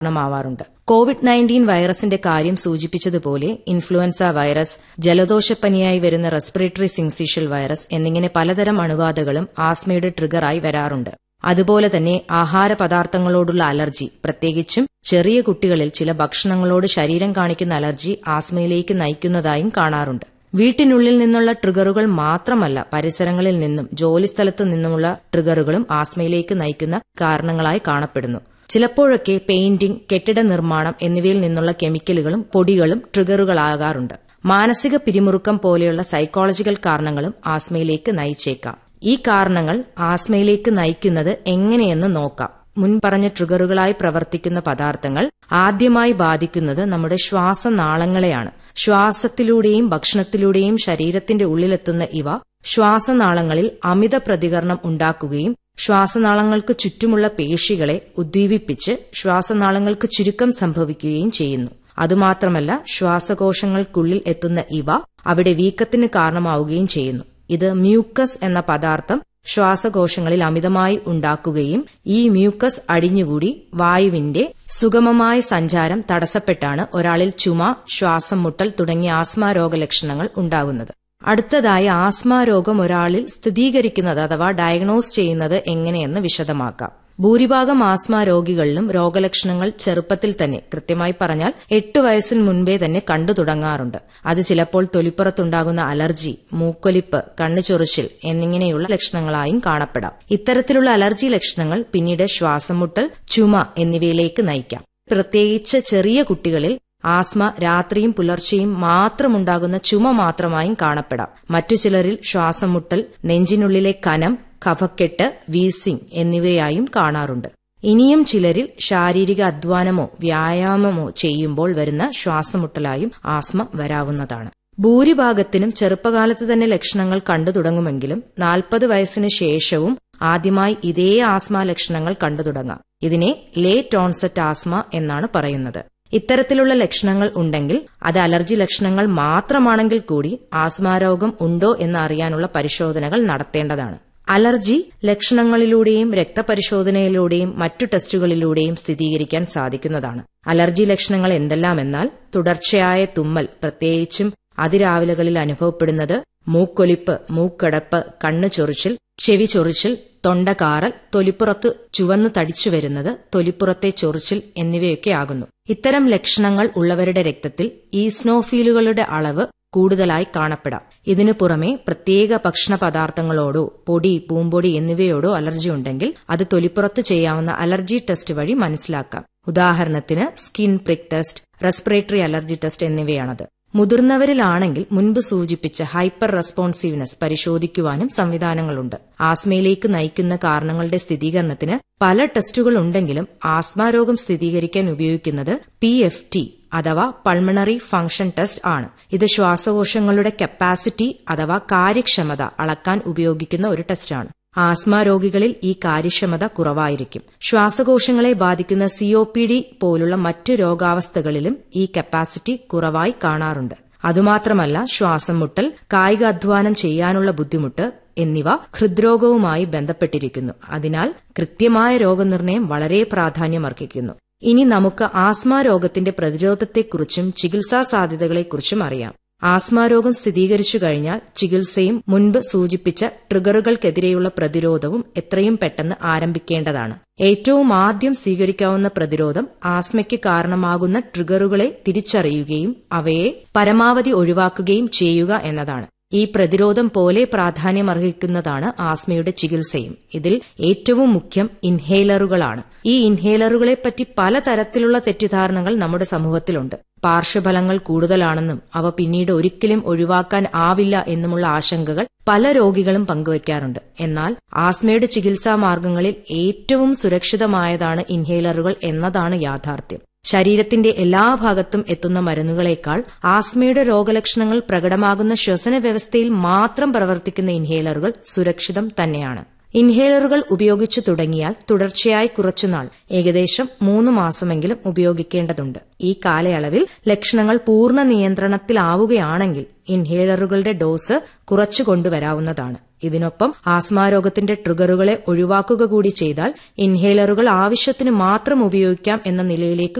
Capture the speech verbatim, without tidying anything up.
കാരണമാവാറുണ്ട്. Covid nineteen വൈറസിന്റെ കാര്യം സൂചിപ്പിച്ചതുപോലെ ഇൻഫ്ലുവൻസ വൈറസ്, ജലദോഷപ്പനിയായി വരുന്ന റെസ്പിറേറ്ററി സിൻസീഷ്യൽ വൈറസ് എന്നിങ്ങനെ പലതരം അണുബാധകളും ആസ്മയുടെ ട്രിഗറായി വരാറുണ്ട്. അതുപോലെ തന്നെ ആഹാര പദാർത്ഥങ്ങളോടുള്ള അലർജി, പ്രത്യേകിച്ചും ചെറിയ കുട്ടികളിൽ ചില ഭക്ഷണങ്ങളോട് ശരീരം കാണിക്കുന്ന അലർജി ആസ്മയിലേക്ക് നയിക്കുന്നതായും കാണാറുണ്ട്. വീട്ടിനുള്ളിൽ നിന്നുള്ള ട്രിഗറുകൾ മാത്രമല്ല, പരിസരങ്ങളിൽ നിന്നും ജോലിസ്ഥലത്തു നിന്നുമുള്ള ട്രിഗറുകളും ആസ്മയിലേക്ക് നയിക്കുന്ന കാരണങ്ങളായി കാണപ്പെടുന്നു. ചിലപ്പോഴൊക്കെ പെയിന്റിംഗ്, കെട്ടിട നിർമ്മാണം എന്നിവയിൽ നിന്നുള്ള കെമിക്കലുകളും പൊടികളും ട്രിഗറുകളാകാറുണ്ട്. മാനസിക പിരിമുറുക്കം പോലെയുള്ള സൈക്കോളജിക്കൽ കാരണങ്ങളും ആസ്മയിലേക്ക് നയിച്ചേക്കാം. ഈ കാരണങ്ങൾ ആസ്മയിലേക്ക് നയിക്കുന്നത് എങ്ങനെയെന്ന് നോക്കാം. മുൻപറഞ്ഞ ട്രിഗറുകളായി പ്രവർത്തിക്കുന്ന പദാർത്ഥങ്ങൾ ആദ്യമായി ബാധിക്കുന്നത് നമ്മുടെ ശ്വാസനാളങ്ങളെയാണ്. ശ്വാസത്തിലൂടെയും ഭക്ഷണത്തിലൂടെയും ശരീരത്തിന്റെ ഉള്ളിലെത്തുന്ന ഇവ ശ്വാസനാളങ്ങളിൽ അമിത പ്രതികരണം ഉണ്ടാക്കുകയും ശ്വാസനാളങ്ങൾക്ക് ചുറ്റുമുള്ള പേശികളെ ഉദ്ദീപിപ്പിച്ച് ശ്വാസനാളങ്ങൾക്ക് ചുരുക്കം സംഭവിക്കുകയും ചെയ്യുന്നു. അതുമാത്രമല്ല, ശ്വാസകോശങ്ങൾക്കുള്ളിൽ എത്തുന്ന ഇവ അവിടെ വീക്കത്തിന് കാരണമാവുകയും ചെയ്യുന്നു. ഇത് മ്യൂക്കസ് എന്ന പദാർത്ഥം ശ്വാസകോശങ്ങളിൽ അമിതമായി ഉണ്ടാക്കുകയും ഈ മ്യൂക്കസ് അടിഞ്ഞുകൂടി വായുവിന്റെ സുഗമമായ സഞ്ചാരം തടസ്സപ്പെട്ടാണ് ഒരാളിൽ ചുമ, ശ്വാസം മുട്ടൽ തുടങ്ങിയ ആസ്മ രോഗലക്ഷണങ്ങൾ ഉണ്ടാകുന്നത്. അടുത്തതായി ആസ്മ രോഗം ഒരാളിൽ സ്ഥിരീകരിക്കുന്നത് അഥവാ ഡയഗ്നോസ് ചെയ്യുന്നത് എങ്ങനെയെന്ന് വിശദമാക്കാം. ഭൂരിഭാഗം ആസ്മ രോഗികളിലും രോഗലക്ഷണങ്ങൾ ചെറുപ്പത്തിൽ തന്നെ, കൃത്യമായി പറഞ്ഞാൽ എട്ട് വയസ്സിന് മുൻപേ തന്നെ കണ്ടു തുടങ്ങാറുണ്ട്. അത് ചിലപ്പോൾ തൊലിപ്പുറത്തുണ്ടാകുന്ന അലർജി, മൂക്കൊലിപ്പ്, കണ്ണുചൊറിച്ചിൽ എന്നിങ്ങനെയുള്ള ലക്ഷണങ്ങളായും കാണപ്പെടാം. ഇത്തരത്തിലുള്ള അലർജി ലക്ഷണങ്ങൾ പിന്നീട് ശ്വാസംമുട്ടൽ, ചുമ എന്നിവയിലേക്ക് നയിക്കാം. പ്രത്യേകിച്ച് ചെറിയ കുട്ടികളിൽ ആസ്മ രാത്രിയും പുലർച്ചെയും മാത്രമുണ്ടാകുന്ന ചുമ മാത്രമായും കാണപ്പെടാം. മറ്റു ചിലരിൽ ശ്വാസംമുട്ടൽ, നെഞ്ചിനുള്ളിലെ കനം, കഫക്കെട്ട്, വീസിംഗ് എന്നിവയായും കാണാറുണ്ട്. ഇനിയും ചിലരിൽ ശാരീരിക അധ്വാനമോ വ്യായാമമോ ചെയ്യുമ്പോൾ വരുന്ന ശ്വാസമുട്ടലായും ആസ്മ വരാവുന്നതാണ്. ഭൂരിഭാഗത്തിനും ചെറുപ്പകാലത്ത് തന്നെ ലക്ഷണങ്ങൾ കണ്ടു തുടങ്ങുമെങ്കിലും നാൽപ്പത് വയസ്സിന് ശേഷവും ആദ്യമായി ഇതേ ആസ്മ ലക്ഷണങ്ങൾ കണ്ടു തുടങ്ങാം. ഇതിനെ ലേറ്റ് ഓൺസെറ്റ് ആസ്മ എന്നാണ് പറയുന്നത്. ഇത്തരത്തിലുള്ള ലക്ഷണങ്ങൾ ഉണ്ടെങ്കിൽ അത് അലർജി ലക്ഷണങ്ങൾ മാത്രമാണെങ്കിൽ കൂടി ആസ്മാരോഗം ഉണ്ടോ എന്ന് അറിയാനുള്ള പരിശോധനകൾ നടത്തേണ്ടതാണ്. അലർജി ലക്ഷണങ്ങളിലൂടെയും രക്തപരിശോധനയിലൂടെയും മറ്റു ടെസ്റ്റുകളിലൂടെയും സ്ഥിരീകരിക്കാൻ സാധിക്കുന്നതാണ്. അലർജി ലക്ഷണങ്ങൾ എന്തെല്ലാമെന്നാൽ തുടർച്ചയായ തുമ്മൽ, പ്രത്യേകിച്ചും അതിരാവിലകളിൽ അനുഭവപ്പെടുന്നത്, മൂക്കൊലിപ്പ്, മൂക്കടപ്പ്, കണ്ണു ചൊറിച്ചിൽ, ചെവി ചൊറിച്ചിൽ, തൊണ്ടകാറൽ, തൊലിപ്പുറത്ത് ചുവന്നു തടിച്ചു വരുന്നത്, തൊലിപ്പുറത്തെ ചൊറിച്ചിൽ എന്നിവയൊക്കെ ആകുന്നു. ഇത്തരം ലക്ഷണങ്ങൾ ഉള്ളവരുടെ രക്തത്തിൽ ഈസ്നോഫീലുകളുടെ അളവ് കൂടുതലായി കാണപ്പെടാം. ഇതിനു പുറമെ പ്രത്യേക ഭക്ഷണ പദാർത്ഥങ്ങളോടോ പൊടി, പൂമ്പൊടി എന്നിവയോടോ അലർജി ഉണ്ടെങ്കിൽ അത് തൊലിപ്പുറത്ത് ചെയ്യാവുന്ന അലർജി ടെസ്റ്റ് വഴി മനസ്സിലാക്കാം. ഉദാഹരണത്തിന് skin prick test, respiratory allergy test എന്നിവയാണത്. മുതിർന്നവരിലാണെങ്കിൽ മുൻപ് സൂചിപ്പിച്ച ഹൈപ്പർ റെസ്പോൺസീവ്നെസ് പരിശോധിക്കുവാനും സംവിധാനങ്ങളുണ്ട്. ആസ്മയിലേക്ക് നയിക്കുന്ന കാരണങ്ങളുടെ സ്ഥിരീകരണത്തിന് പല ടെസ്റ്റുകൾ ഉണ്ടെങ്കിലും ആസ്മ രോഗം സ്ഥിരീകരിക്കാൻ ഉപയോഗിക്കുന്നത് പി എഫ് ടി അഥവാ പൾമണറി ഫംഗ്ഷൻ ടെസ്റ്റ് ആണ്. ഇത് ശ്വാസകോശങ്ങളുടെ കപ്പാസിറ്റി അഥവാ കാര്യക്ഷമത അളക്കാൻ ഉപയോഗിക്കുന്ന ഒരു ടെസ്റ്റാണ്. ആസ്മ രോഗികളിൽ ഈ കാര്യക്ഷമത കുറവായിരിക്കും. ശ്വാസകോശങ്ങളെ ബാധിക്കുന്ന സി ഒ പി ഡി പോലുള്ള മറ്റു രോഗാവസ്ഥകളിലും ഈ കപ്പാസിറ്റി കുറവായി കാണാറുണ്ട്. അതുമാത്രമല്ല, ശ്വാസം മുട്ടൽ, കായിക അധ്വാനം ചെയ്യാനുള്ള ബുദ്ധിമുട്ട് എന്നിവ ഹൃദ്രോഗവുമായി ബന്ധപ്പെട്ടിരിക്കുന്നു. അതിനാൽ കൃത്യമായ രോഗനിർണയം വളരെ പ്രാധാന്യമർഹിക്കുന്നു. ഇനി നമുക്ക് ആസ്മ രോഗത്തിന്റെ പ്രതിരോധത്തെക്കുറിച്ചും ചികിത്സാ സാധ്യതകളെക്കുറിച്ചും അറിയാം. ആസ്മ രോഗം സ്ഥിരീകരിച്ചു കഴിഞ്ഞാൽ ചികിത്സയും മുൻപ് സൂചിപ്പിച്ച ട്രിഗറുകൾക്കെതിരെയുള്ള പ്രതിരോധവും എത്രയും പെട്ടെന്ന് ആരംഭിക്കേണ്ടതാണ്. ഏറ്റവും ആദ്യം സ്വീകരിക്കാവുന്ന പ്രതിരോധം ആസ്മയ്ക്ക് കാരണമാകുന്ന ട്രിഗറുകളെ തിരിച്ചറിയുകയും അവയെ പരമാവധി ഒഴിവാക്കുകയും ചെയ്യുക എന്നതാണ്. ഈ പ്രതിരോധം പോലെ പ്രാധാന്യമർഹിക്കുന്നതാണ് ആസ്മയുടെ ചികിത്സയും. ഇതിൽ ഏറ്റവും മുഖ്യം ഇൻഹേലറുകളാണ്. ഈ ഇൻഹേലറുകളെപ്പറ്റി പലതരത്തിലുള്ള തെറ്റിദ്ധാരണകൾ നമ്മുടെ സമൂഹത്തിലുണ്ട്. പാർശ്വഫലങ്ങൾ കൂടുതലാണെന്നും അവ പിന്നീട് ഒരിക്കലും ഒഴിവാക്കാൻ ആവില്ല എന്നുമുള്ള ആശങ്കകൾ പല രോഗികളും പങ്കുവയ്ക്കാറുണ്ട്. എന്നാൽ ആസ്മയുടെ ചികിത്സാ മാർഗങ്ങളിൽ ഏറ്റവും സുരക്ഷിതമായതാണ് ഇൻഹേലറുകൾ എന്നതാണ് യാഥാർത്ഥ്യം. ശരീരത്തിന്റെ എല്ലാ ഭാഗത്തും എത്തുന്ന മരുന്നുകളേക്കാൾ ആസ്മയുടെ രോഗലക്ഷണങ്ങൾ പ്രകടമാകുന്ന ശ്വസന വ്യവസ്ഥയിൽ മാത്രം പ്രവർത്തിക്കുന്ന ഇൻഹേലറുകൾ സുരക്ഷിതം തന്നെയാണ്. ഇൻഹേലറുകൾ ഉപയോഗിച്ചു തുടങ്ങിയാൽ തുടർച്ചയായി കുറച്ചുനാൾ, ഏകദേശം മൂന്ന് മാസമെങ്കിലും ഉപയോഗിക്കേണ്ടതുണ്ട്. ഈ കാലയളവിൽ ലക്ഷണങ്ങൾ പൂർണ്ണ നിയന്ത്രണത്തിലാവുകയാണെങ്കിൽ ഇൻഹേലറുകളുടെ ഡോസ് കുറച്ചു കൊണ്ടുവരാവുന്നതാണ്. ഇതിനൊപ്പം ആസ്മാരോഗത്തിന്റെ ട്രിഗറുകളെ ഒഴിവാക്കുക കൂടി ചെയ്താൽ ഇൻഹേലറുകൾ ആവശ്യത്തിന് മാത്രം ഉപയോഗിക്കാം എന്ന നിലയിലേക്ക്